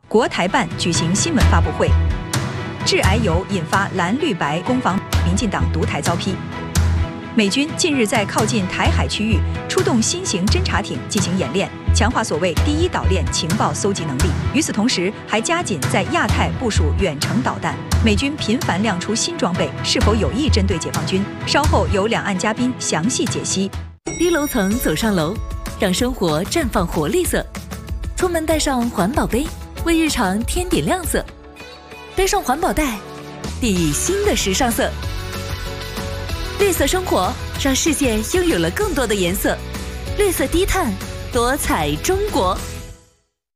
国台办举行新闻发布会，致癌油引发蓝绿白攻防，民进党独台遭批。美军近日在靠近台海区域出动新型侦察艇进行演练，强化所谓第一岛链情报搜集能力。与此同时，还加紧在亚太部署远程导弹。美军频繁亮出新装备，是否有意针对解放军？稍后由两岸嘉宾详细解析。 低楼层走上楼，让生活绽放活力色。出门带上环保杯，为日常添点亮色。背上环保袋，递新的时尚色。绿色生活让世界拥有了更多的颜色。绿色低碳，多彩中国。